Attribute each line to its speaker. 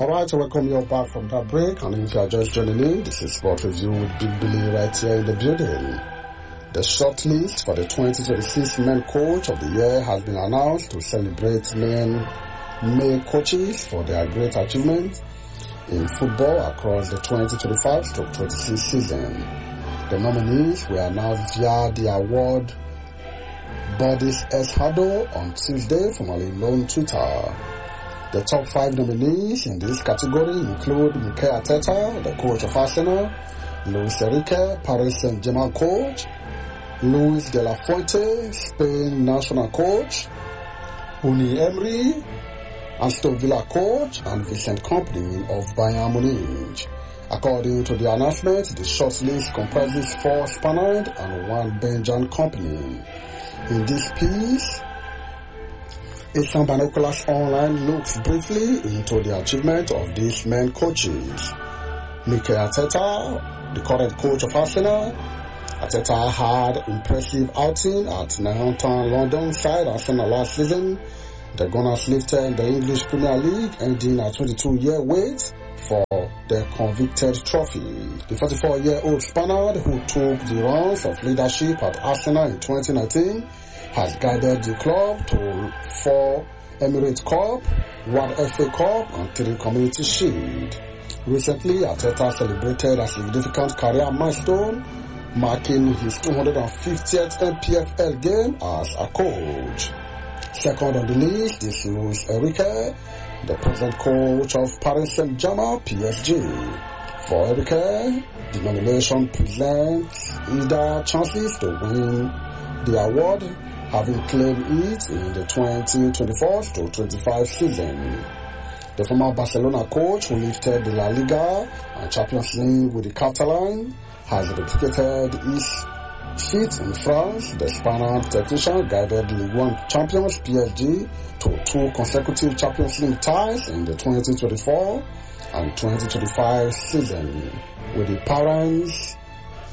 Speaker 1: Alright, so welcome you back from that break, and if you are just joining in, this is Sport Review with Big Billy right here in the building. The shortlist for the 2026 Men Coach of the Year has been announced to celebrate male coaches for their great achievements in football across the 2025-26 season. The nominees were announced via the award bodies Hado on Tuesday, formerly known Twitter. The top 5 nominees in this category include Mikel Arteta, the coach of Arsenal, Luis Enrique, Paris Saint-Germain coach, Luis de la Fuente, Spain national coach, Unai Emery, Aston Villa coach, and Vincent Kompany of Bayern Munich. According to the announcement, the shortlist comprises 4 Spaniard and 1 Belgian company. In this piece, Asian Binoculars Online looks briefly into the achievement of these men coaches. Mikel Arteta, the current coach of Arsenal. Arteta had impressive outing at Northampton London side Arsenal last season. The Gunners lifted the English Premier League, ending a 22-year wait for the coveted trophy. The 44-year-old Spaniard, who took the reins of leadership at Arsenal in 2019, has guided the club to 4 Emirates Cup, 1 FA Cup, and 3 Community Shield. Recently, Arteta celebrated a significant career milestone, marking his 250th MPFL game as a coach. Second on the list is Luis Enrique, the present coach of Paris Saint-Germain PSG. For Enrique, the nomination presents either chances to win the award, having claimed it in the 2024-25 season. The former Barcelona coach, who lifted the La Liga and Champions League with the Catalan, has replicated his feat in France. The Spanish technician guided Ligue 1 champions PSG to 2 consecutive Champions League ties in the 2024 and 2025 season, with the Parents